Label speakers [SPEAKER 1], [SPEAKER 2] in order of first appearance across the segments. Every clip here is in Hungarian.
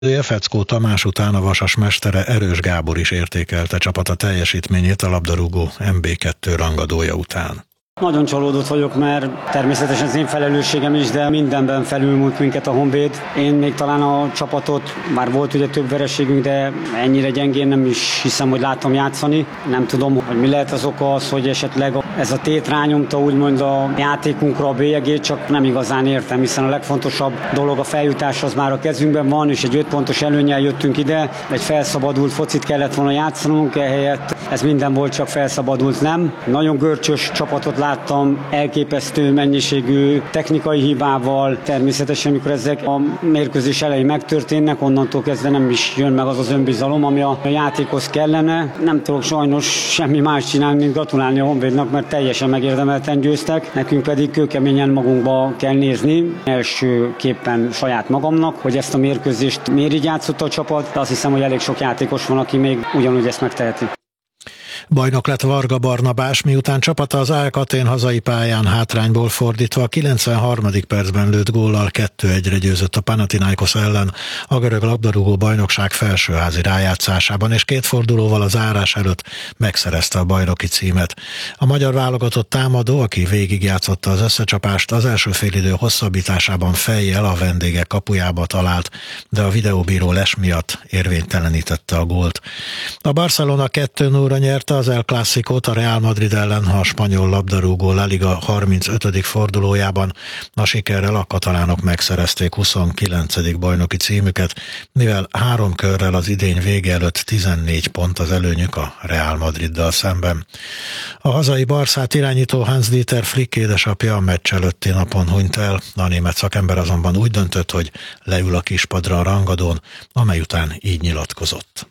[SPEAKER 1] Feckó Tamás után a Vasas mestere Erős Gábor is értékelte csapata teljesítményét a labdarúgó MB2 rangadója után.
[SPEAKER 2] Nagyon csalódott vagyok, mert természetesen az én felelősségem is, de mindenben felülmúlt minket a Honvéd. Én még talán a csapatot, bár volt ugye több vereségünk, de ennyire gyengén nem is hiszem, hogy láttam játszani. Nem tudom, hogy mi lehet az oka az, hogy esetleg ez a tét rányomta úgymond a játékunkra a bélyegét, csak nem igazán értem, hiszen a legfontosabb dolog a feljutás az már a kezünkben van, és egy 5 pontos előnnyel jöttünk ide, egy felszabadult focit kellett volna játszanunk, ehelyett ez minden volt, csak felszabadult nem. Nagyon görcsös csapatot láttam, elképesztő mennyiségű technikai hibával. Természetesen, amikor ezek a mérkőzés elején megtörténnek, onnantól kezdve nem is jön meg az az önbizalom, ami a játékhoz kellene. Nem tudok sajnos semmi más csinálni, mint gratulálni a Honvédnak, mert teljesen megérdemelten győztek. Nekünk pedig kőkeményen magunkba kell nézni. Elsőképpen saját magamnak, hogy ezt a mérkőzést miért így játszott a csapat, de azt hiszem, hogy elég sok játékos van, aki még ugyanúgy ezt megteheti.
[SPEAKER 1] Bajnok lett Varga Barnabás, miután csapata az AEK Athén hazai pályán hátrányból fordítva a 93. percben lőtt góllal 2-1-re győzött a Panathinaikos ellen a görög labdarúgó bajnokság felsőházi rájátszásában, és 2 fordulóval az zárás előtt megszerezte a bajnoki címet. A magyar válogatott támadó, aki végigjátszotta az összecsapást, az első félidő hosszabbításában fejjel a vendégek kapujába talált, de a videóbíró les miatt érvénytelenítette a gólt. A Barcelona 2-0-ra nyerte az El Clásicót a Real Madrid ellen a spanyol labdarúgó La Liga 35. fordulójában. A sikerrel a katalánok megszerezték 29. bajnoki címüket, mivel 3 körrel az idény vége előtt 14 pont az előnyük a Real Madriddal szemben. A hazai Barszát irányító Hans-Dieter Flick édesapja a meccs előtti napon hunyt el, a német szakember azonban úgy döntött, hogy leül a kispadra a rangadón, amely után így nyilatkozott.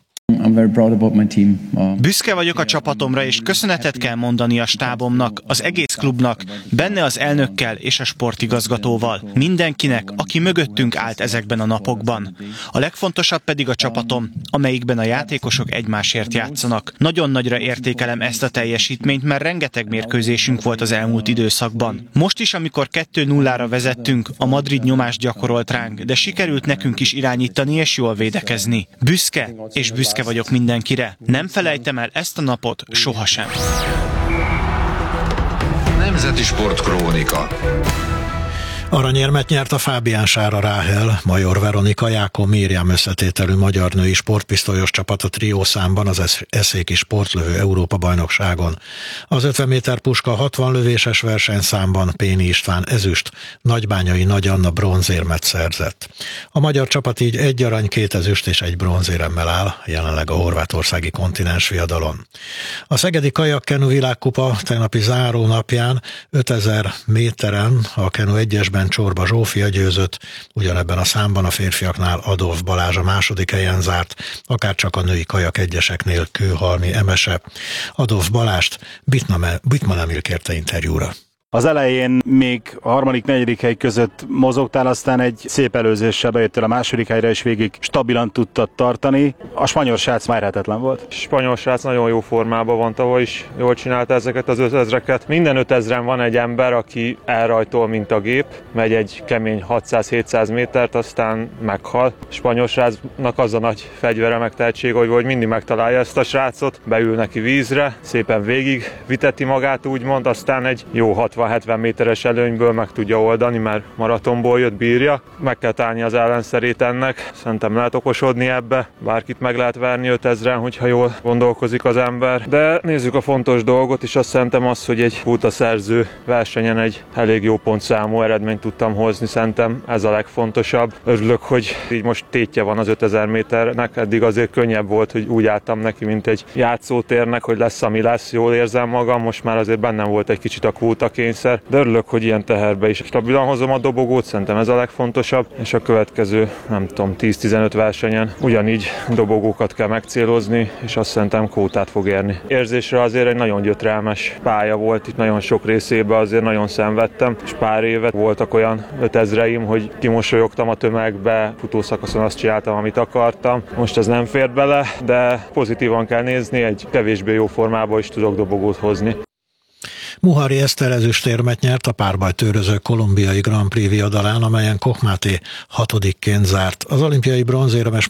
[SPEAKER 3] Büszke vagyok a csapatomra, és köszönetet kell mondani a stábomnak, az egész klubnak, benne az elnökkel és a sportigazgatóval. Mindenkinek, aki mögöttünk állt ezekben a napokban. A legfontosabb pedig a csapatom, amelyikben a játékosok egymásért játszanak. Nagyon nagyra értékelem ezt a teljesítményt, mert rengeteg mérkőzésünk volt az elmúlt időszakban. Most is, amikor 2-0-ra vezettünk, a Madrid nyomást gyakorolt ránk, de sikerült nekünk is irányítani és jól védekezni. Büszke vagyok mindenkire. Nem felejtem el ezt a napot sohasem.
[SPEAKER 4] Nemzeti Sport Krónika.
[SPEAKER 1] Aranyérmet nyert a Fábián Sára Ráhel, Major Veronika, Jákó Miriam összetételű magyar női sportpisztolyos csapat a triószámban az eszéki sportlövő Európa-bajnokságon. Az 50 méter puska 60 lövéses versenyszámban Péni István ezüst, Nagybányai Nagy Anna bronzérmet szerzett. A magyar csapat így 1 arany, 2 ezüst és 1 bronzéremmel áll, jelenleg a horvátországi kontinensviadalon. A szegedi kajakkenu világkupa tegnapi záró napján 5000 méteren a kenu 1-esben Csorba Zsófia győzött, ugyanebben a számban a férfiaknál Adolf Balázs a 2. helyen zárt, akárcsak a női kajak egyeseknél Kőhalmi Emese. Adolf Balást Bitman Emil kérte interjúra.
[SPEAKER 5] Az elején még a 3., 4. hely között mozogtál, aztán egy szép előzéssel bejöttél a 2. helyre, és végig stabilan tudtad tartani. A spanyol srác mérhetetlen volt.
[SPEAKER 6] A spanyol srác nagyon jó formában van, tavaly is jól csinálta ezeket az 5000-eket. Minden 5000-en van egy ember, aki elrajtol, mint a gép, megy egy kemény 600-700 métert, aztán meghal. A spanyol srácnak az a nagy fegyvere, meg tehetség, hogy mindig megtalálja ezt a srácot, beül neki vízre, szépen végig viteti magát, úgymond, aztán egy jó 60-70 méteres előnyből meg tudja oldani, mert maratonból jött, bírja. Meg kell találni az ellenszerét ennek. Szerintem lehet okosodni ebbe. Bárkit meg lehet verni 5000-en, hogyha jól gondolkozik az ember. De nézzük a fontos dolgot, és azt szerintem az, hogy egy pultaszerző versenyen egy elég jó pontszámú eredményt tudtam hozni. Szerintem ez a legfontosabb. Örülök, hogy így most tétje van az 5000 méternek. Eddig azért könnyebb volt, hogy úgy álltam neki, mint egy játszótérnek, hogy lesz, ami lesz, jól érzem magam. Most már azért bennem volt egy kicsit a kvótakényszer, de örülök, hogy ilyen teherbe is stabilan hozom a dobogót, szerintem ez a legfontosabb, és a következő, nem tudom, 10-15 versenyen ugyanígy dobogókat kell megcélozni, és azt szerintem kvótát fog érni. Érzésre azért egy nagyon gyötrelmes pálya volt, itt nagyon sok részében azért nagyon szenvedtem, és pár évet voltak olyan 5000-eim, hogy kimosolyogtam a tömegbe, futószakaszon azt csináltam, amit akartam. Most ez nem fér bele, de pozitívan kell nézni, egy kevésbé jó formában is tudok dobogót hozni.
[SPEAKER 1] Muhari Eszter ezüstérmet nyert a párbajtőröző kolumbiai Grand Prix viadalán, amelyen Koch Máté 6-ként zárt. Az olimpiai bronzérmes